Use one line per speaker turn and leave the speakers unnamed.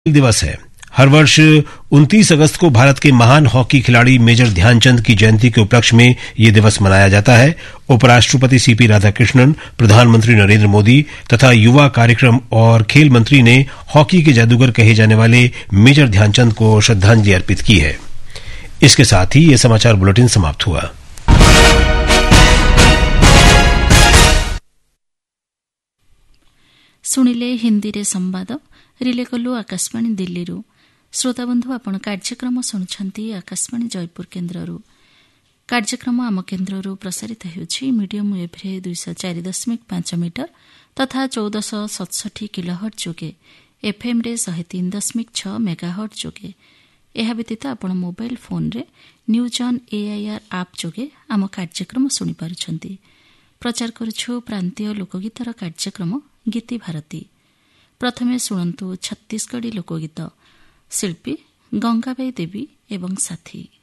दिवस है। हर वर्ष 29 अगस्त को भारत के महान हॉकी खिलाड़ी मेजर ध्यानचंद की जयंती के उपलक्ष्य में ये दिवस मनाया जाता है। उपराष्ट्रपति सीपी राधाकृष्णन, प्रधानमंत्री नरेंद्र मोदी तथा युवा कार्यक्रम और खेल मंत्री ने हॉकी के जादूगर कहे जाने वाले मेजर ध्यानचंद को श्रद्धांजलि अर्पित की है। इसके साथ ही ये समाचार बुलेटिन समाप्त हुआ।
शुणिले हिंदी रे संवाद रिले कलु आकाशवाणी दिल्ली रु। श्रोताबंधु आपण कार्यक्रम शुणुछंती आकाशवाणी जयपुर केन्द्ररू। कार्यक्रम आम केन्द्ररू प्रसारित हेउछि मीडियम वेव रे 204.5 मीटर तथा 1467 किलोहर्ट्ज जोगे, एफएम रे 103.6 मेगाहर्ट्ज जोगे। एहा व्यतीत आपण मोबाइल फोन रे न्यूज ऑन एआईआर ऐप जोगे आम कार्यक्रम शुनि पारुछंती। प्रचार करूछु प्रांतीय लोकगीतर कार्यक्रम गीति भारती। प्रथमे शुणन्तु छत्तीसगढ़ी लोकगीत, शिल्पी गंगाबाई देवी एवं साथी।